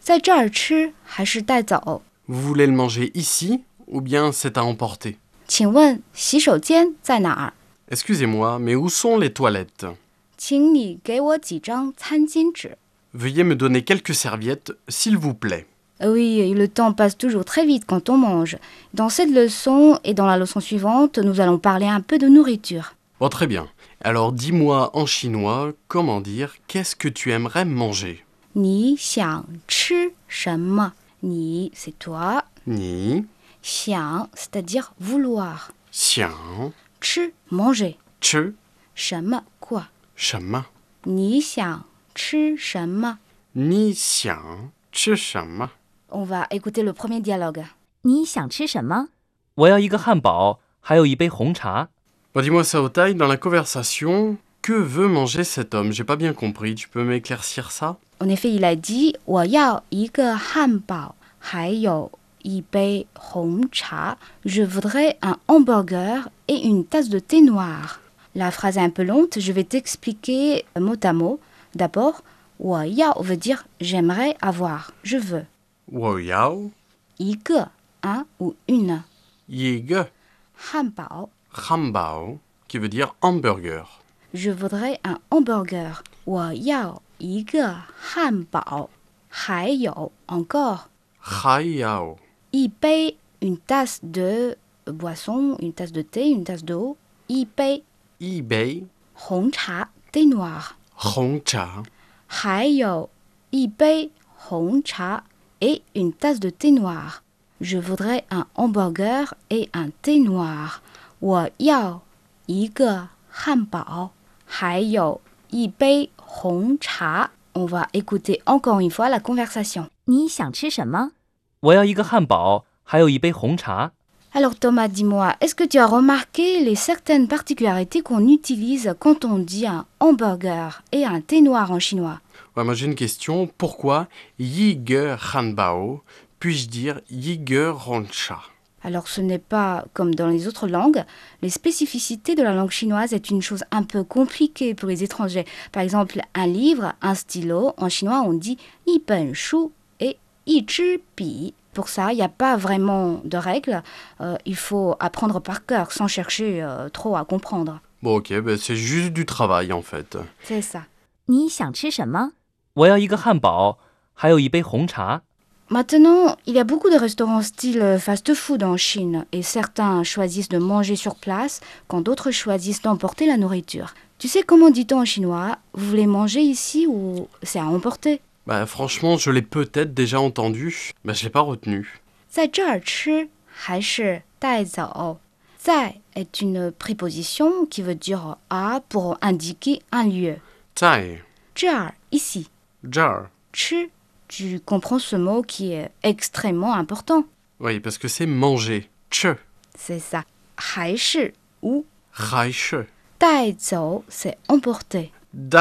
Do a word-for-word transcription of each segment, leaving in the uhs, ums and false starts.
在这儿吃还是带走？ Vous voulez le manger ici ou bien c'est à emporter? 请问洗手间在哪儿？ Excusez-moi, mais où sont les toilettes? 请你给我几张餐巾纸。 Veuillez me donner quelques serviettes, s'il vous plaît. Oui, le temps passe toujours très vite quand on mange. Dans cette leçon et dans la leçon suivante, nous allons parler un peu de nourriture. Bon, très bien. Alors dis-moi en chinois comment dire qu'est-ce que tu aimerais manger? 你想吃什么？你 c'est toi. Ni, 想 c'est-à-dire vouloir. xiang, 吃 manger. che, 什么 quoi? shama. 你想吃什么？ Ni xiang, che shama. On va écouter le premier dialogue. 你想吃什么？ 我要一个汉堡，还有一杯红茶。 Bon, dis-moi ça au taille, dans la conversation, que veut manger cet homme? J'ai pas bien compris, tu peux m'éclaircir ça? En effet, il a dit 我要一个汉堡，还有一杯红茶. Je voudrais un hamburger et une tasse de thé noir. La phrase est un peu longue, je vais t'expliquer mot à mot. D'abord, 我要 veut dire j'aimerais avoir, je veux. Wo yao, 一个 un ou une. yige, 汉堡 hambao, qui veut dire hamburger. Je voudrais un hamburger. 我要一个汉堡，还有 encore Hai yao, 一杯 une tasse de boisson, une tasse de thé, une tasse d'eau. 一杯 ibei, 红茶 thé noir. hongcha, 还有一杯红茶 et une tasse de thé noir. Je voudrais un hamburger et un thé noir. 我要一个汉堡，还有一杯红茶. On va écouter encore une fois la conversation. 你想吃什么？ 我要一个汉堡，还有一杯红茶。 Alors Thomas, dis-moi, est-ce que tu as remarqué les certaines particularités qu'on utilise quand on dit un hamburger et un thé noir en chinois? Ouais, moi j'ai une question. Pourquoi yige hanbao puis-je dire yige hongcha? Alors ce n'est pas comme dans les autres langues. Les spécificités de la langue chinoise est une chose un peu compliquée pour les étrangers. Par exemple, un livre, un stylo, en chinois on dit 一本书 et 一支笔. Pour ça, il n'y a pas vraiment de règles. Euh, il faut apprendre par cœur sans chercher euh, trop à comprendre. Bon ok, ben c'est juste du travail en fait. C'est ça. 你想吃什么？ 我要一个汉堡，还有一杯红茶。 Maintenant, il y a beaucoup de restaurants style fast-food en Chine et certains choisissent de manger sur place quand d'autres choisissent d'emporter la nourriture. Tu sais comment dit-on en chinois? Vous voulez manger ici ou c'est à emporter? Bah franchement, je l'ai peut-être déjà entendu, mais je l'ai pas retenu. 在这儿吃还是带走？在 est une préposition qui veut dire à pour indiquer un lieu. Tai, 这儿 ici. jar. 吃 tu comprends ce mot qui est extrêmement important. Oui, parce que c'est manger. Che, C'est ça. 还是 ou raishe, 带走 c'est emporter.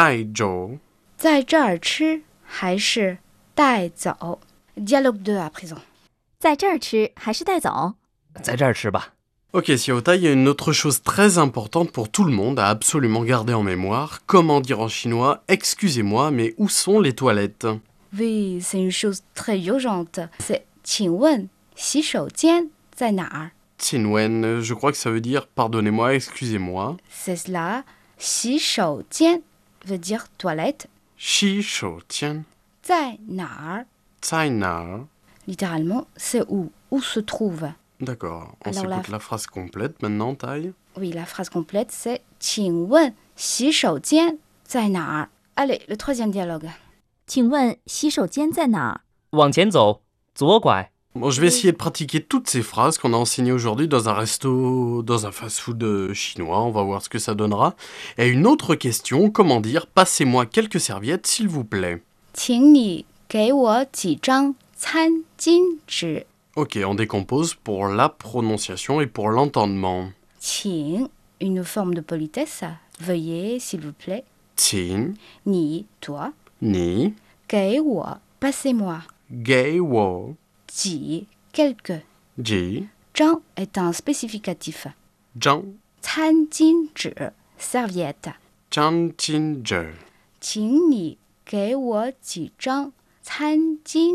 daijo. 在这儿吃还是带走 Dialogue deux à présent. 在这儿吃还是带走？ 在这儿吃吧。 Ok, Xiaota, il y a une autre chose très importante pour tout le monde à absolument garder en mémoire. Comment dire en chinois « Excusez-moi, mais où sont les toilettes » Oui, c'est une chose très urgente. C'est 请问洗手间在哪儿？ Tianwen, je crois que ça veut dire « Pardonnez-moi, excusez-moi ». C'est cela. 洗手间 veut dire toilette. Shi shou tian, 在哪儿 cai na. Littéralement, c'est où, où se trouve. D'accord, on Alors, s'écoute la- la phrase complète maintenant, Tai. Oui, la phrase complète, c'est 请问洗手间在哪儿 Allez, le troisième dialogue. 请问洗手间在哪儿？ 往前走，左拐。 Bon, je vais essayer de pratiquer toutes ces phrases qu'on a enseignées aujourd'hui dans un resto, dans un fast-food euh, chinois. On va voir ce que ça donnera. Et une autre question, comment dire « Passez-moi quelques serviettes, s'il vous plaît ». 请你给我几张餐巾纸 Ok, on décompose pour la prononciation et pour l'entendement. 请 une forme de politesse. Veuillez, s'il vous plaît. Tin, 你 toi. ni, 给我 passez-moi. gei wo, 几 quelques. ji, 张 est un spécificatif. zhang, 餐巾纸 serviette. chan, chin, je. 请你给我几张餐巾